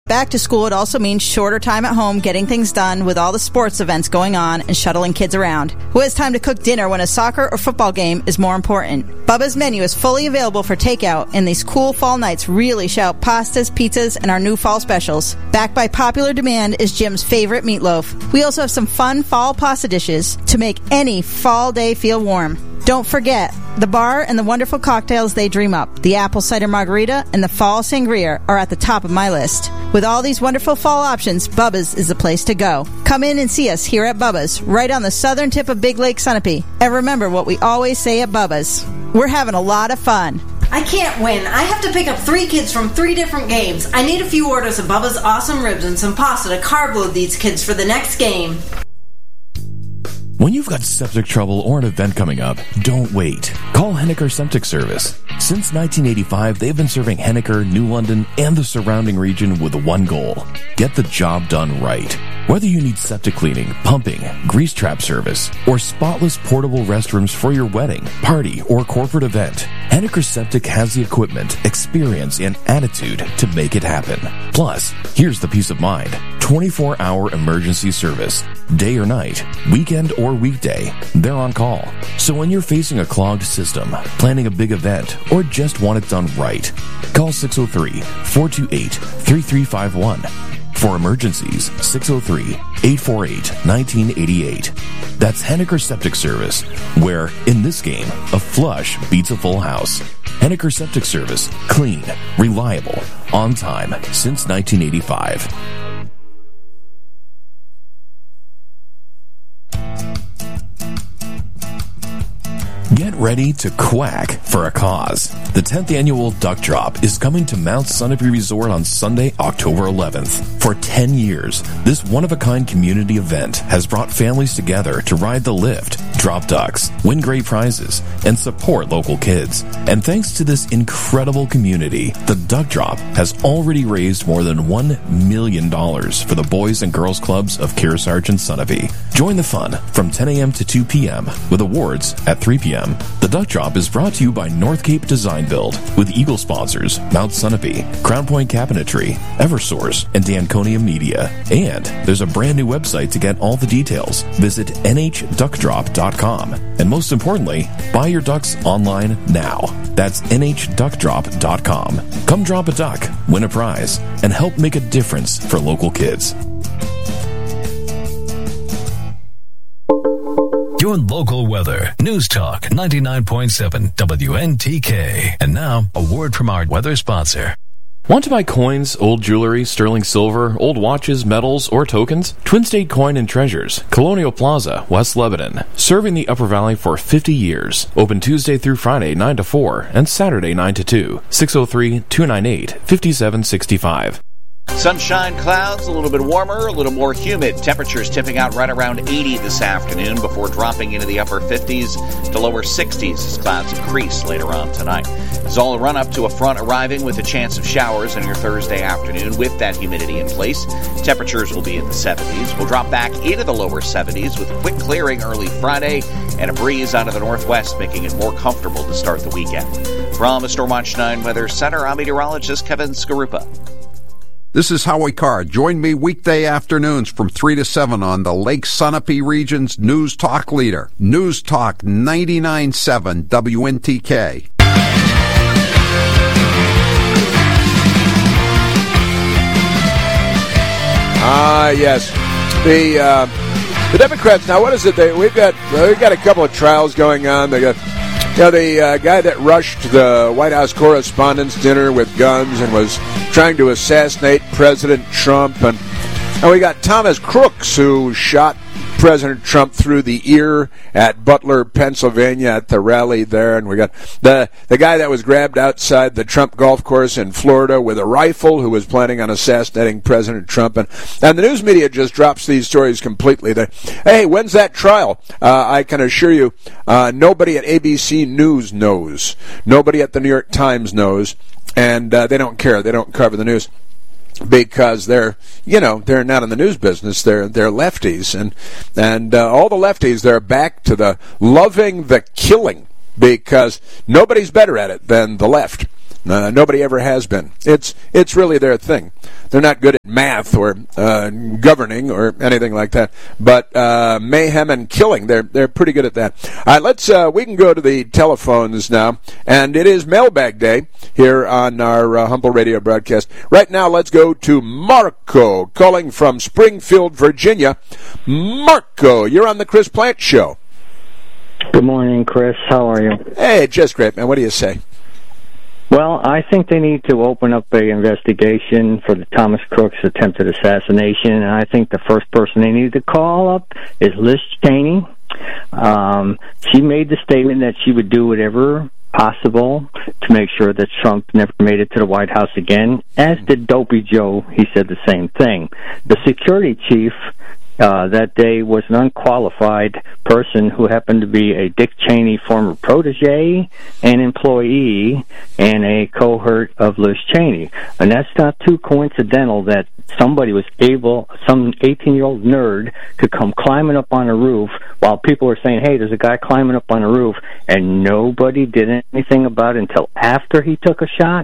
Back to school, it also means shorter time at home getting things done with all the sports events going on and shuttling kids around. Who has time to cook dinner when a soccer or football game is more important? Bubba's menu is fully available for takeout, and these cool fall nights really shout pastas, pizzas, and our new fall specials. Backed by popular demand is Jim's favorite meatloaf. We also have some fun fall pasta dishes to make any fall day feel warm. Don't forget, the bar and the wonderful cocktails they dream up, the apple cider margarita and the fall sangria, are at the top of my list. With all these wonderful fall options, Bubba's is the place to go. Come in and see us here at Bubba's, right on the southern tip of Big Lake Sunapee. And remember what we always say at Bubba's: we're having a lot of fun. I can't win. I have to pick up 3 kids from 3 different games. I need a few orders of Bubba's awesome ribs and some pasta to carb load these kids for the next game. When you've got septic trouble or an event coming up, don't wait. Call Henniker Septic Service. Since 1985, they've been serving Henniker, New London, and the surrounding region with one goal: get the job done right. Whether you need septic cleaning, pumping, grease trap service, or spotless portable restrooms for your wedding, party, or corporate event, Henniker Septic has the equipment, experience, and attitude to make it happen. Plus, here's the peace of mind: 24-hour emergency service. Day or night, weekend or weekday, they're on call. So when you're facing a clogged system, planning a big event, or just want it done right, call 603-428-3351. For emergencies, 603-848-1988. That's Henniker Septic Service, where, in this game, a flush beats a full house. Henniker Septic Service. Clean, reliable, on time, since 1985. Get ready to quack for a cause. The 10th annual Duck Drop is coming to Mount Sunapee Resort on Sunday, October 11th. For 10 years, this one-of-a-kind community event has brought families together to ride the lift, drop ducks, win great prizes, and support local kids. And thanks to this incredible community, the Duck Drop has already raised more than $1 million for the Boys and Girls Clubs of Kearsarge and Sunapee. Join the fun from 10 a.m. to 2 p.m. with awards at 3 p.m. The Duck Drop is brought to you by North Cape Design Build with Eagle sponsors Mount Sunapee, Crown Point Cabinetry, Eversource, and Danconia Media. And there's a brand new website to get all the details. Visit nhduckdrop.com. And most importantly, buy your ducks online now. That's nhduckdrop.com. Come drop a duck, win a prize, and help make a difference for local kids. Your local weather. News Talk 99.7 WNTK. And now, a word from our weather sponsor. Want to buy coins, old jewelry, sterling silver, old watches, medals, or tokens? Twin State Coin and Treasures, Colonial Plaza, West Lebanon. Serving the Upper Valley for 50 years. Open Tuesday through Friday 9 to 4 and Saturday 9 to 2. 603-298-5765. Sunshine, clouds, a little bit warmer, a little more humid. Temperatures tipping out right around 80 this afternoon before dropping into the upper 50s to lower 60s as clouds increase later on tonight. It's all a run-up to a front arriving with a chance of showers on your Thursday afternoon with that humidity in place. Temperatures will be in the 70s. We'll drop back into the lower 70s with a quick clearing early Friday and a breeze out of the northwest, making it more comfortable to start the weekend. From the Storm Watch 9 Weather Center, I'm meteorologist Kevin Skarupa. This is Howie Carr. Join me weekday afternoons from 3 to 7 on the Lake Sunapee region's News Talk leader. News Talk 99.7 WNTK. Yes. The Democrats, now what is it? We've got a couple of trials going on. They got the guy that rushed the White House Correspondents' Dinner with guns and was trying to assassinate President Trump. And we got Thomas Crooks, who shot President Trump through the ear at Butler, Pennsylvania at the rally there. And we got the guy that was grabbed outside the Trump golf course in Florida with a rifle who was planning on assassinating President Trump. And the news media just drops these stories completely. Hey, when's that trial? I can assure you, nobody at ABC News knows. Nobody at the New York Times knows. And they don't care. They don't cover the news, because they're not in the news business. They're lefties, and all the lefties, they're back to the loving the killing, because nobody's better at it than the left. Nobody ever has been. It's really their thing. They're not good at math or governing or anything like that, but mayhem and killing, they're pretty good at that. All right, we can go to the telephones now, and it is Mailbag Day here on our Humble Radio broadcast. Right now, let's go to Marco, calling from Springfield, Virginia. Marco, you're on the Chris Plante Show. Good morning, Chris. How are you? Hey, just great, man. What do you say? Well, I think they need to open up an investigation for the Thomas Crooks attempted assassination, and I think the first person they need to call up is Liz Cheney. She made the statement that she would do whatever possible to make sure that Trump never made it to the White House again, as did Dopey Joe. He said the same thing. The security chief that day was an unqualified person who happened to be a Dick Cheney former protege, an employee, and a cohort of Liz Cheney. And that's not too coincidental that somebody was able, some 18-year-old nerd, could come climbing up on a roof while people were saying, hey, there's a guy climbing up on a roof, and nobody did anything about it until after he took a shot.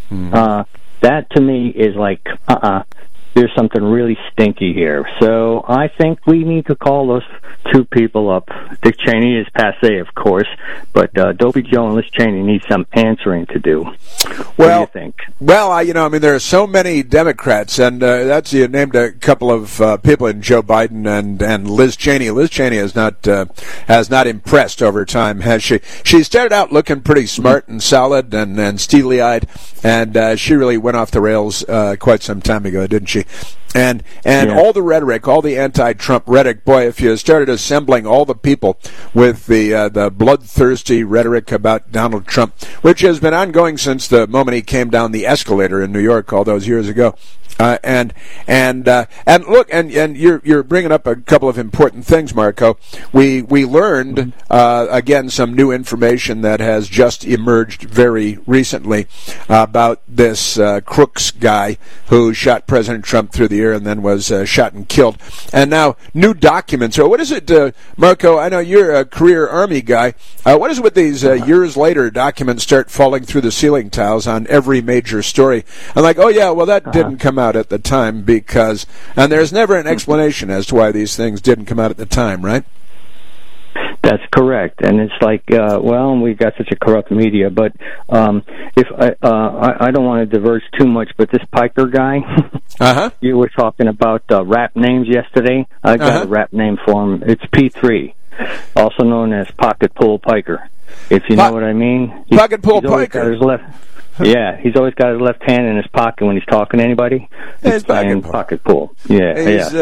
That to me is like, there's something really stinky here. So I think we need to call those two people up. Dick Cheney is passé, of course, but Dopey Joe and Liz Cheney need some answering to do. What do you think? Well, there are so many Democrats, and you named a couple of people in Joe Biden and Liz Cheney. Liz Cheney has not impressed over time, has she? She started out looking pretty smart and solid and steely-eyed, and she really went off the rails quite some time ago, didn't she? And all the rhetoric, all the anti-Trump rhetoric, boy, if you started assembling all the people with the bloodthirsty rhetoric about Donald Trump, which has been ongoing since the moment he came down the escalator in New York all those years ago. And look, and you're bringing up a couple of important things, Marco. We learned again some new information that has just emerged very recently about this Crooks guy who shot President Trump through the ear and then was shot and killed. And now new documents. Or what is it, Marco? I know you're a career Army guy. What is it with these years later documents start falling through the ceiling tiles on every major story? I'm like, oh yeah, well that didn't come out at the time because, and there's never an explanation as to why these things didn't come out at the time, right? That's correct, and it's like, we've got such a corrupt media. But if I don't want to diverge too much, but this Piker guy, you were talking about rap names yesterday. I got a rap name for him. It's P3, also known as Pocket Pull Piker. If you know what I mean. Pocket Pull Piker. Yeah, he's always got his left hand in his pocket when he's talking to anybody. He's playing pocket pull. Yeah, he's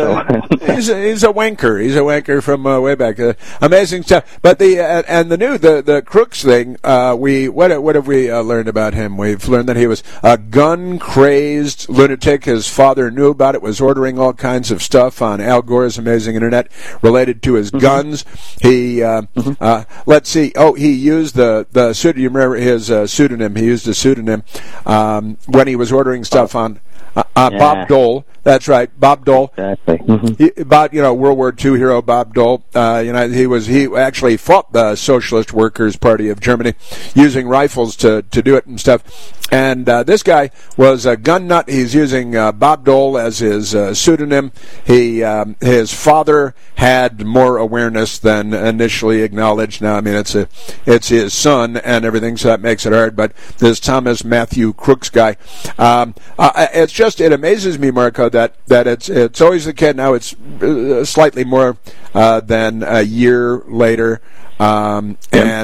a wanker. He's a wanker from way back. Amazing stuff. But the Crooks thing. What have we learned about him? We've learned that he was a gun-crazed lunatic. His father knew about it. Was ordering all kinds of stuff on Al Gore's amazing internet related to his guns. He let's see. Oh, he used the pseudonym. You remember his pseudonym? He used a pseudonym when he was ordering stuff on Bob Dole. That's right, Bob Dole. Exactly. About World War II hero Bob Dole. He actually fought the Socialist Workers' Party of Germany using rifles to do it and stuff. And this guy was a gun nut. He's using Bob Dole as his pseudonym. His father had more awareness than initially acknowledged. Now, it's his son and everything, so that makes it hard. But this Thomas Matthew Crooks guy, it amazes me, Marco, that it's always the kid. Now it's slightly more than a year later, and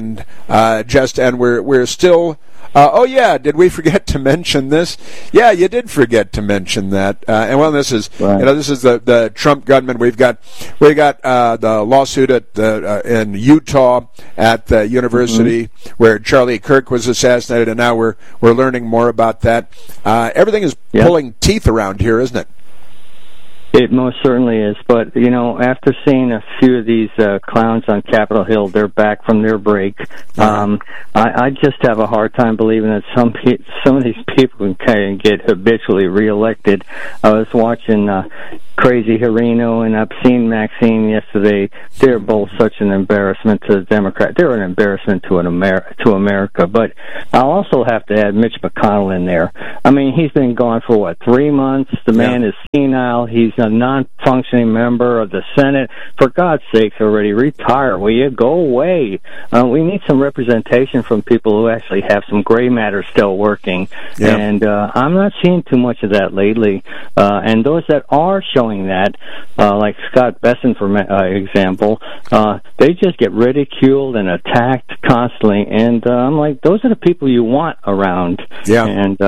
we're still. Did we forget to mention this? Yeah, you did forget to mention that. This is this is the Trump gunman. We got the lawsuit in Utah at the university where Charlie Kirk was assassinated, and now we're learning more about that. Everything is pulling teeth around here, isn't it? It most certainly is, but after seeing a few of these clowns on Capitol Hill, they're back from their break. I just have a hard time believing that some of these people can get habitually reelected. I was watching Crazy Hirino and Obscene Maxine yesterday, they're both such an embarrassment to the Democrats. They're an embarrassment to America. But I'll also have to add Mitch McConnell in there. I mean, he's been gone for, 3 months? The man is senile. He's a non-functioning member of the Senate. For God's sakes already, retire, will you? Go away. We need some representation from people who actually have some gray matter still working. Yeah. And I'm not seeing too much of that lately. And those that are showing that, like Scott Besson, for example, they just get ridiculed and attacked constantly. And I'm like, those are the people you want around. Yeah. And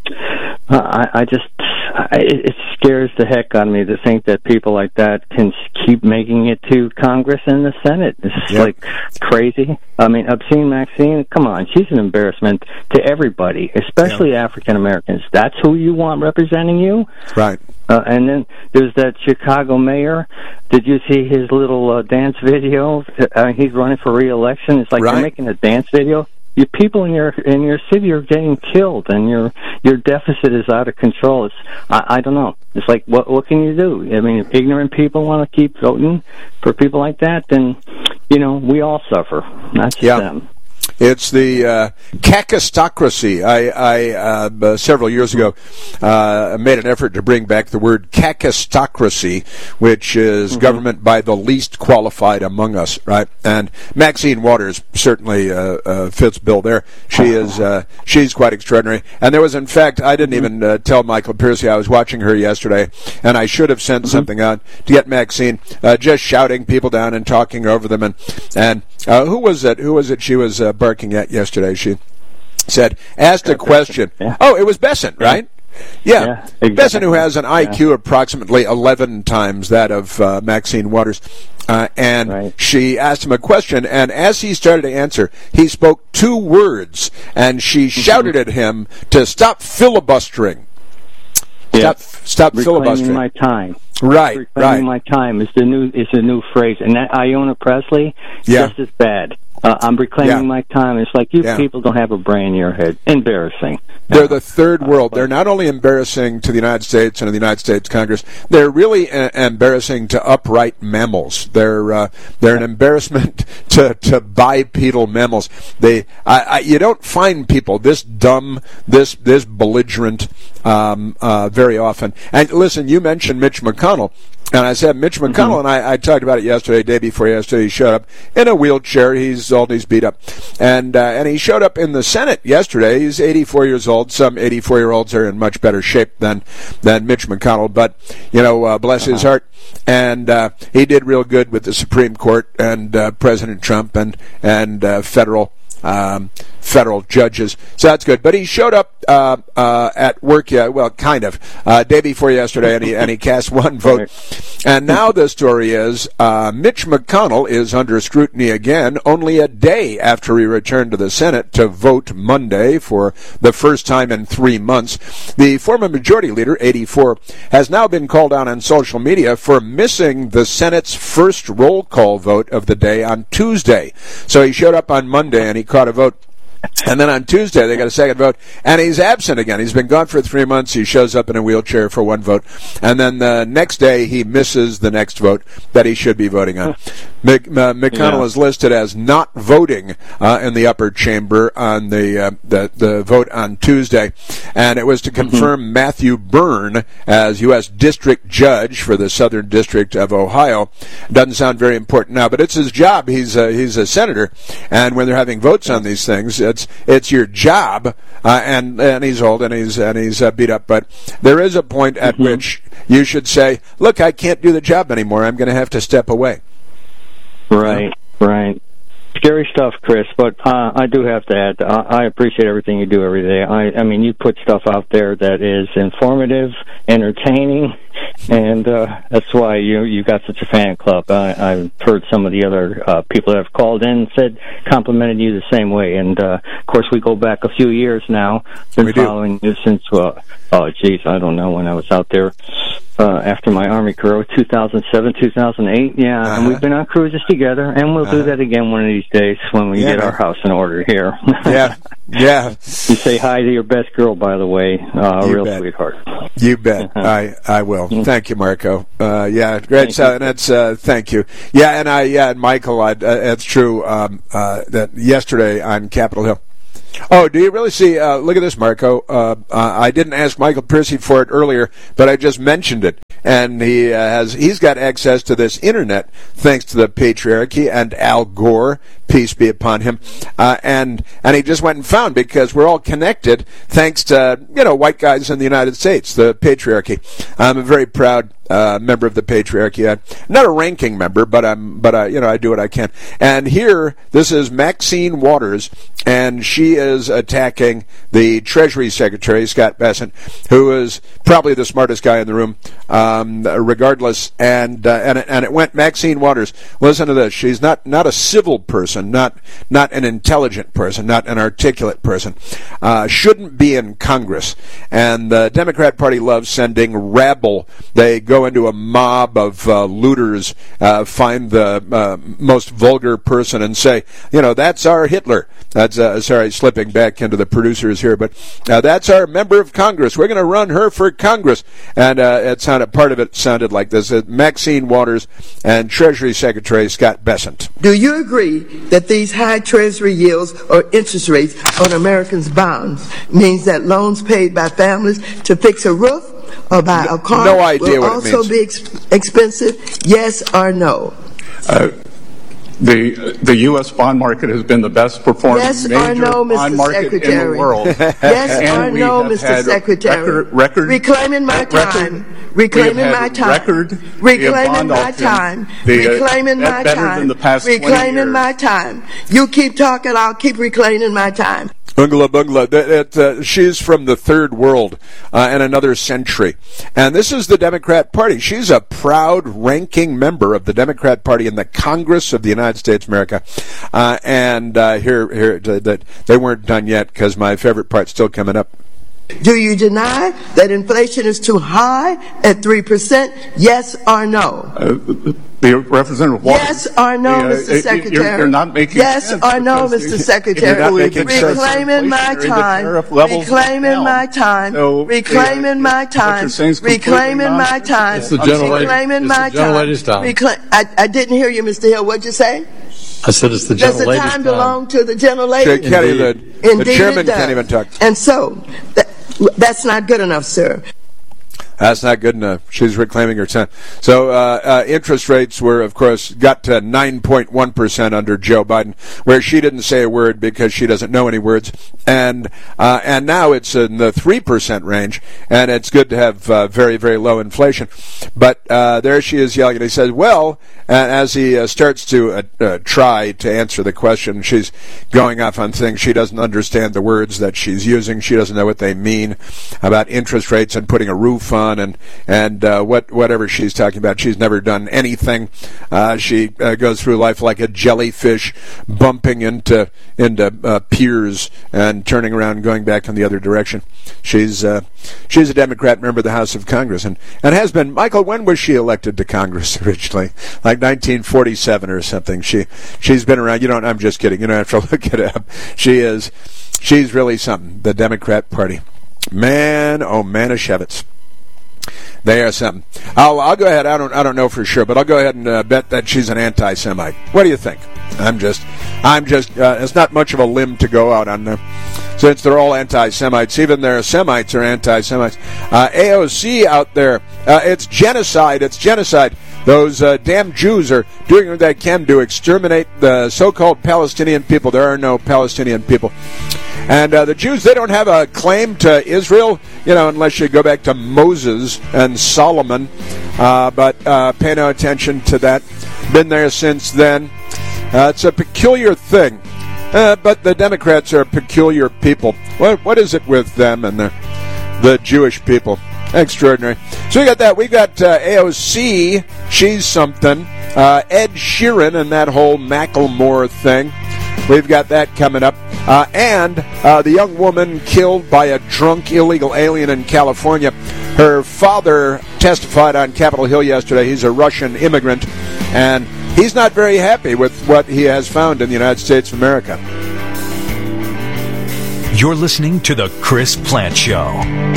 it scares the heck out of me to think that people like that can keep making it to Congress and the Senate. It's like crazy. I mean, Obscene Maxine, come on, she's an embarrassment to everybody, especially African Americans. That's who you want representing you? Right. And then there's that Chicago mayor. Did you see his little dance video? He's running for re-election. It's like you're making a dance video. Your people in your city are getting killed, and your deficit is out of control. I don't know. It's like what can you do? I mean, if ignorant people want to keep voting for people like that, then we all suffer, not just them. It's the kakistocracy. I several years ago made an effort to bring back the word kakistocracy, which is government by the least qualified among us, right? And Maxine Waters certainly fits bill there. She's quite extraordinary. And there was, in fact, I didn't even tell Michael Piercy I was watching her yesterday, and I should have sent something out to get Maxine just shouting people down and talking over them. And who was it? She was barking at yesterday. She said, asked a question. Oh, it was Besson, right? Yeah. Exactly. Besson, who has an IQ approximately 11 times that of Maxine Waters. And she asked him a question, and as he started to answer, he spoke 2 words, and she shouted at him to stop filibustering. Stop filibustering. Reclaiming my time. Reclaiming my time is the new phrase, and that Iona Presley just as bad. I'm reclaiming my time. It's like you people don't have a brain in your head. Embarrassing. They're the third world. They're not only embarrassing to the United States and the United States Congress, they're really embarrassing to upright mammals. They're an embarrassment to bipedal mammals. You don't find people this dumb, this belligerent very often. And listen, you mentioned Mitch McConnell. And I said, Mitch McConnell, and I talked about it yesterday, day before yesterday, he showed up in a wheelchair. He's beat up. And he showed up in the Senate yesterday. He's 84 years old. Some 84-year-olds are in much better shape than Mitch McConnell. But, bless his heart. And he did real good with the Supreme Court and President Trump and federal judges. So that's good. But he showed up at work, kind of, day before yesterday, and he cast 1 vote. And now the story is Mitch McConnell is under scrutiny again, only a day after he returned to the Senate to vote Monday for the first time in 3 months. The former majority leader, 84, has now been called out on social media for missing the Senate's first roll call vote of the day on Tuesday. So he showed up on Monday and he caught a vote. And then on Tuesday, they got a second vote, and he's absent again. He's been gone for 3 months. He shows up in a wheelchair for 1 vote. And then the next day, he misses the next vote that he should be voting on. McConnell is listed as not voting in the upper chamber on the vote on Tuesday. And it was to confirm Matthew Byrne as U.S. District Judge for the Southern District of Ohio. Doesn't sound very important now, but it's his job. He's a senator. And when they're having votes on these things, it's your job, and he's old and he's beat up. But there is a point at which you should say, "Look, I can't do the job anymore. I'm going to have to step away." Right. Scary stuff, Chris. But I do have to add, I appreciate everything you do every day. I mean, you put stuff out there that is informative, entertaining, and that's why you got such a fan club. I've heard some of the other people that have called in and said, complimented you the same way. And of course, we go back a few years now. Been following you since I don't know when I was out there. after my Army career, 2007, 2008. Yeah, and we've been on cruises together, and we'll do that again one of these days when we get our house in order here. Yeah. You say hi to your best girl, by the way. Real bet. sweetheart. You bet. I will. Thank you, Marco. Great. And that's thank you. Yeah, and Michael, that's true. That yesterday on Capitol Hill. Oh, do you really see? Look at this, Marco. I didn't ask Michael Piercy for it earlier, but I just mentioned it, and he's got access to this internet thanks to the patriarchy and Al Gore, peace be upon him, and he just went and found, because we're all connected thanks to white guys in the United States, the patriarchy. I'm a very proud member of the patriarchy. I'm not a ranking member, but I do what I can. And here, this is Maxine Waters, and she is attacking the Treasury Secretary, Scott Bessent, who is probably the smartest guy in the room, regardless. And it went, Maxine Waters, listen to this. She's not a civil person, not an intelligent person, not an articulate person, shouldn't be in Congress. And the Democrat Party loves sending rabble. They go into a mob of looters, find the most vulgar person and say, that's our Hitler. That's, sorry, slipping back into the producers here, but that's our member of Congress. We're going to run her for Congress. And part of it sounded like this. Maxine Waters and Treasury Secretary Scott Bessent. Do you agree that these high Treasury yields or interest rates on Americans' bonds means that loans paid by families to fix a roof or buy a car no idea will what it also means. be expensive? Yes or no? The U.S. bond market has been the best performing major bond market in the world. Yes or no, Mr. Secretary? Reclaiming my time. Reclaiming my time. Reclaiming my time. Reclaiming my time. Reclaiming my time. You keep talking, I'll keep reclaiming my time. Bungla Bungla. She's from the third world and another century. And this is the Democrat Party. She's a proud ranking member of the Democrat Party in the Congress of the United States of America. Here, they weren't done yet because my favorite part's still coming up. Do you deny that inflation is too high at 3%? Yes or no? The Representative Waters. Yes or no, Mr. Secretary? You're not making yes sense. Or no, Mr. Secretary? Reclaiming my time. Reclaiming my time. Reclaiming my time. Reclaiming my time. It's the Reclaiming my time. I didn't hear you, Mr. Hill. What'd you say? I said it's the gentle lady's time. Does the time belong to the gentle lady? The chairman can't even talk. And so, that's not good enough, sir. That's not good enough. She's reclaiming her time. So interest rates were, of course, got to 9.1% under Joe Biden, where she didn't say a word because she doesn't know any words. And now it's in the 3% range, and it's good to have very, very low inflation. But there she is yelling, and he says, well, as he starts to try to answer the question, she's going off on things. She doesn't understand the words that she's using. She doesn't know what they mean about interest rates and putting a roof on and whatever she's talking about. She's never done anything. She goes through life like a jellyfish, bumping into piers and turning around and going back in the other direction. She's a Democrat member of the House of Congress and has been. Michael, when was she elected to Congress originally? Like 1947 or something. She's been around. I'm just kidding. You don't have to look it up. She's really something. The Democrat Party. Man, oh man, a Shevitz. They are something. I'll go ahead. I don't know for sure, but I'll go ahead and bet that she's an anti-Semite. What do you think? I'm just. It's not much of a limb to go out on, since they're all anti-Semites. Even their Semites are anti-Semites. AOC out there. It's genocide. It's genocide. Those damn Jews are doing what they can to exterminate the so-called Palestinian people. There are no Palestinian people. And the Jews, they don't have a claim to Israel, unless you go back to Moses and Solomon. But pay no attention to that. Been there since then. It's a peculiar thing. But the Democrats are peculiar people. What is it with them and the Jewish people? Extraordinary. So we got that. We got AOC. She's something. Ed Sheeran and that whole Macklemore thing. We've got that coming up. And the young woman killed by a drunk illegal alien in California. Her father testified on Capitol Hill yesterday. He's a Russian immigrant, and he's not very happy with what he has found in the United States of America. You're listening to The Chris Plante Show.